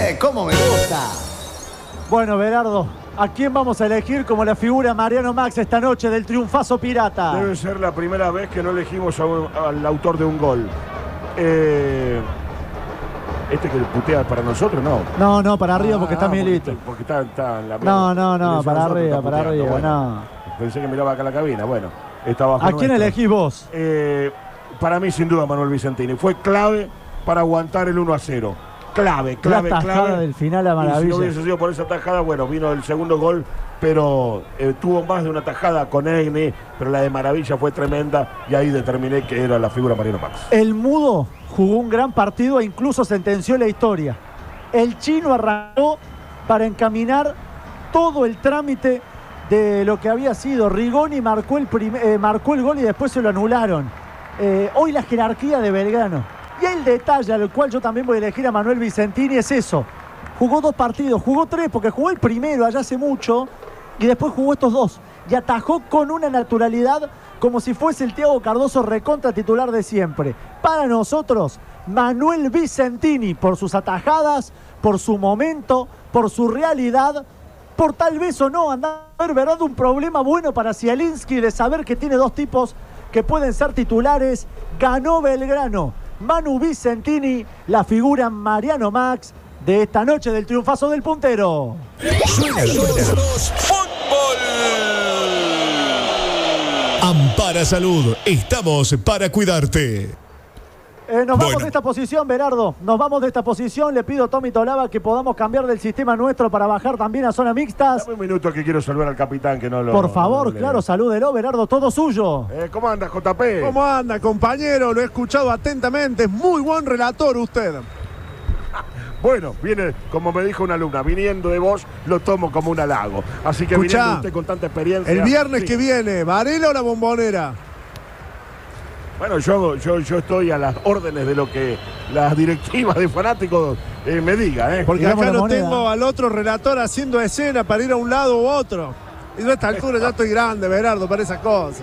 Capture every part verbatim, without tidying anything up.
¡Eh, cómo me gusta! Bueno, Berardo, ¿a quién vamos a elegir como la figura Mariano Max esta noche del triunfazo pirata? Debe ser la primera vez que no elegimos a un, al autor de un gol. Eh, este que putea para nosotros, no. No, no, para arriba porque ah, está Milito. Porque, porque está, está en la... No, no, no, para arriba, para arriba, bueno. no. Pensé que miraba acá la cabina, bueno. Está bajo ¿A quién nuestro. elegís vos? Eh, para mí, sin duda, Manuel Vicentini. Fue clave para aguantar el uno a cero. Clave, clave, la tajada clave. del final a maravilla. Y si no hubiese sido por esa tajada, bueno, vino el segundo gol, pero eh, tuvo más de una tajada con Egni, pero la de Maravilla fue tremenda y ahí determiné que era la figura Mariano Max. El Mudo jugó un gran partido e incluso sentenció la historia. El Chino arrancó para encaminar todo el trámite de lo que había sido. Rigoni marcó el, eh, marcó el gol y después se lo anularon. Eh, hoy la jerarquía de Belgrano. Y el detalle al cual yo también voy a elegir a Manuel Vicentini es eso. Jugó dos partidos, jugó tres, porque jugó el primero allá hace mucho y después jugó estos dos. Y atajó con una naturalidad como si fuese el Thiago Cardoso recontra titular de siempre. Para nosotros, Manuel Vicentini, por sus atajadas, por su momento, por su realidad, por tal vez o no andar, ¿verdad? Un problema bueno para Zielinski de saber que tiene dos tipos que pueden ser titulares. Ganó Belgrano. Manu Vicentini, la figura Mariano Max de esta noche del triunfazo del puntero. Suena, suena. Fútbol. Ampara Salud, estamos para cuidarte. Eh, nos vamos Bueno. de esta posición, Berardo. Nos vamos de esta posición. Le pido a Tommy Tolaba que podamos cambiar del sistema nuestro para bajar también a zona mixtas. Dame un minuto que quiero saludar al capitán que no lo... Por favor, no lo claro, salúdelo, Berardo, todo suyo. Eh, ¿Cómo anda, J P? ¿Cómo anda, compañero? Lo he escuchado atentamente. Es muy buen relator usted. Bueno, viene, como me dijo una alumna, viniendo de vos, lo tomo como un halago. Así que Escuchá, viniendo usted con tanta experiencia... El viernes sí. que viene, ¿Varela o la Bombonera? Bueno, yo, yo, yo estoy a las órdenes de lo que las directivas de fanáticos eh, me digan, ¿eh? Porque Digamos acá la lo moneda. tengo al otro relator haciendo escena para ir a un lado u otro. Y no a esta altura ya estoy grande, Berardo, para esas cosas.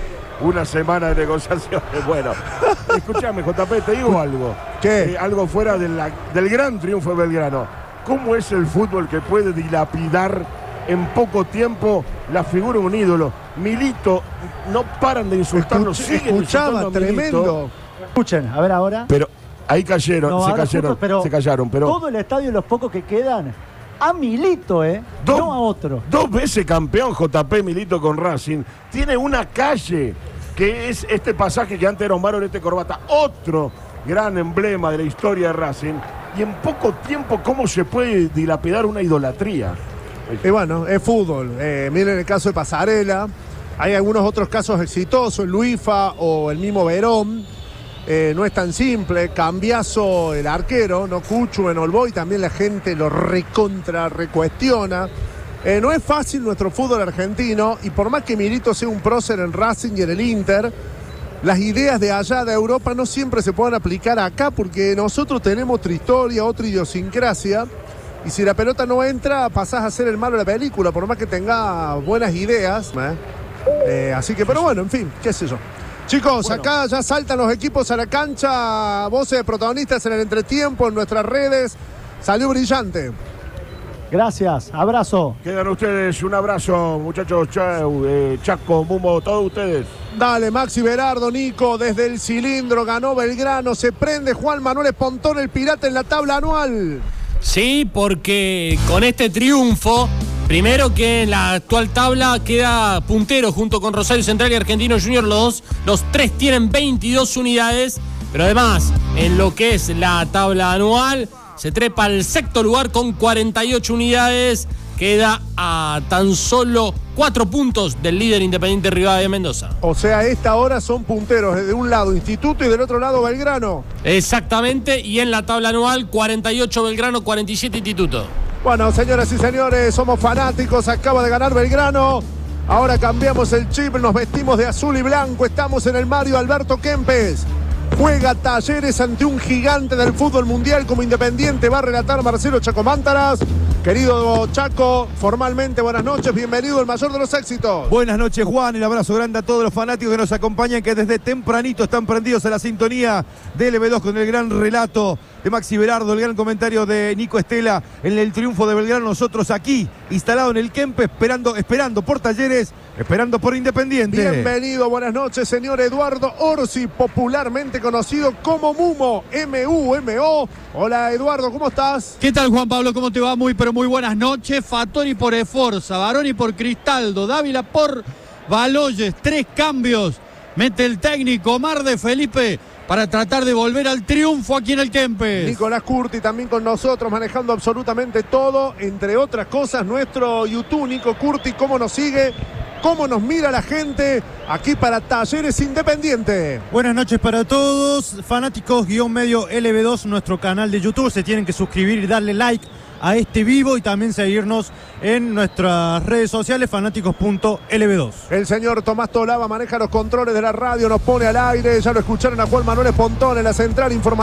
Una semana de negociaciones. Bueno, escúchame, J P, te digo algo. ¿Qué? Eh, algo fuera de la, del gran triunfo de Belgrano. ¿Cómo es el fútbol que puede dilapidar en poco tiempo la figura de un ídolo? Milito, no paran de insultarlo. Escuch- siguen escuchaba, insultando a Milito. tremendo. Escuchen, a ver ahora. Pero ahí cayeron, No, se ahora cayeron, justo, pero se callaron, pero todo el estadio, los pocos que quedan, a Milito, ¿eh? Dos- no a otro. dos veces campeón J P Milito con Racing. Tiene una calle que es este pasaje que antes era Omar Orete Corbata, otro gran emblema de la historia de Racing. Y en poco tiempo, ¿cómo se puede dilapidar una idolatría? Y bueno, es fútbol. Eh, miren el caso de Pasarela. Hay algunos otros casos exitosos, Luifa o el mismo Verón. Eh, no es tan simple. Cambiazo el arquero, no Cucho en Olboy. También la gente lo recontra recuestiona. Eh, no es fácil nuestro fútbol argentino. Y por más que Milito sea un prócer en Racing y en el Inter, las ideas de allá de Europa no siempre se pueden aplicar acá porque nosotros tenemos otra historia, otra idiosincrasia. Y si la pelota no entra, pasás a ser el malo de la película, por más que tenga buenas ideas. ¿eh? Eh, así que, pero bueno, en fin, qué sé yo. Chicos, Bueno. acá ya saltan los equipos a la cancha, voces de protagonistas en el entretiempo, en nuestras redes. Salió brillante. Gracias, abrazo. Quedan ustedes, un abrazo, muchachos. Chau, eh, Chaco, Mumo, todos ustedes. Dale, Maxi Berardo, Nico, desde el cilindro, ganó Belgrano, se prende Juan Manuel Espontón, el pirata en la tabla anual. Sí, porque con este triunfo, primero que en la actual tabla queda puntero junto con Rosario Central y Argentino Junior, los dos, los tres tienen veintidós unidades, pero además en lo que es la tabla anual se trepa al sexto lugar con cuarenta y ocho unidades, queda a tan solo cuatro puntos del líder Independiente Rivadavia Mendoza. O sea, a esta hora son punteros, de un lado Instituto y del otro lado Belgrano. Exactamente, y en la tabla anual cuarenta y ocho Belgrano, cuarenta y siete Instituto. Bueno, señoras y señores, somos fanáticos, acaba de ganar Belgrano. Ahora cambiamos el chip, nos vestimos de azul y blanco, estamos en el Mario Alberto Kempes. Juega Talleres ante un gigante del fútbol mundial como Independiente, va a relatar Marcelo Chaco Mántaras. Querido Chaco, formalmente buenas noches, bienvenido, el mayor de los éxitos. Buenas noches, Juan, el abrazo grande a todos los fanáticos que nos acompañan, que desde tempranito están prendidos a la sintonía de L B dos con el gran relato de Maxi Berardo, el gran comentario de Nico Estela en el triunfo de Belgrano. Nosotros aquí, instalado en el Kempe, esperando, esperando por Talleres, esperando por Independiente. Bienvenido, buenas noches, señor Eduardo Orsi, popularmente conocido como Mumo, M U M O. Hola, Eduardo, ¿cómo estás? ¿Qué tal, Juan Pablo? ¿Cómo te va? Muy, pero muy buenas noches. Fattori por Esforza, Baroni por Cristaldo, Dávila por Baloyes. Tres cambios. Mete el técnico Omar de Felipe para tratar de volver al triunfo aquí en el Kempes. Nicolás Curti también con nosotros, manejando absolutamente todo, entre otras cosas, nuestro YouTube, Nico Curti, cómo nos sigue, cómo nos mira la gente aquí para Talleres Independiente. Buenas noches para todos, fanáticos guión medio L B dos, nuestro canal de YouTube, se tienen que suscribir y darle like a este vivo y también seguirnos en nuestras redes sociales, fanáticos punto L B dos. El señor Tomás Tolaba maneja los controles de la radio, nos pone al aire, ya lo escucharon a Juan Manuel Espontón en la central informativa.